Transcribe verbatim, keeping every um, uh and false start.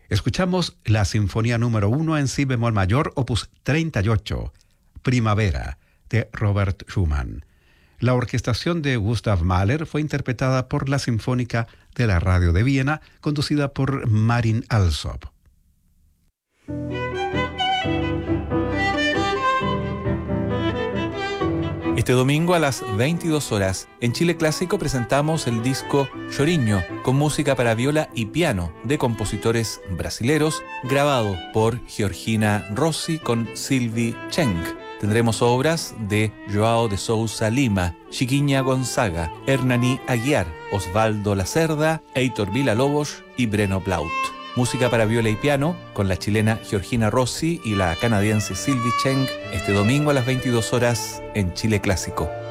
Escuchamos la Sinfonía número uno en si bemol mayor, opus treinta y ocho, Primavera, de Robert Schumann. La orquestación de Gustav Mahler fue interpretada por la Sinfónica de la Radio de Viena, conducida por Marin Alsop. Este domingo a las veintidós horas, en Chile Clásico presentamos el disco Choriño, con música para viola y piano de compositores brasileros, grabado por Georgina Rossi con Sylvie Cheng. Tendremos obras de Joao de Sousa Lima, Chiquiña Gonzaga, Hernani Aguiar, Osvaldo Lacerda, Heitor Villa-Lobos y Breno Plaut. Música para viola y piano con la chilena Georgina Rossi y la canadiense Sylvie Cheng este domingo a las veintidós horas en Chile Clásico.